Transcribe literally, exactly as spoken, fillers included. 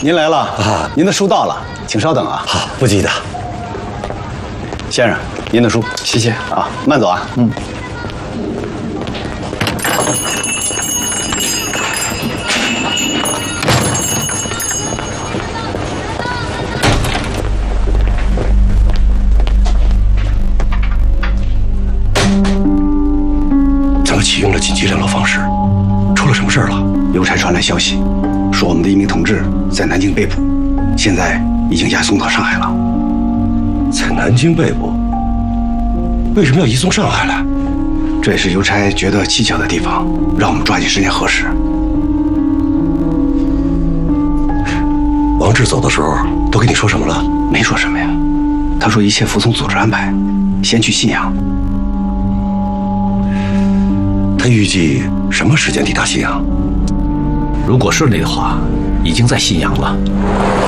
您来了啊！您的书到了，请稍等啊。 好，不急的。 先生，您的书， 谢谢啊，慢走啊。嗯。 怎么启用了紧急联络方式？出了什么事了？ 邮差传来消息，说我们的一名同志在南京被捕，现在已经押送到上海了。 在南京被捕？为什么要移送上海来？ 这也是邮差觉得蹊跷的地方，让我们抓紧时间核实。 王志走的时候都跟你说什么了？ 没说什么呀，他说一切服从组织安排，先去信阳。 他预计什么时间抵达信阳？ 如果顺利的话，已经在信阳了。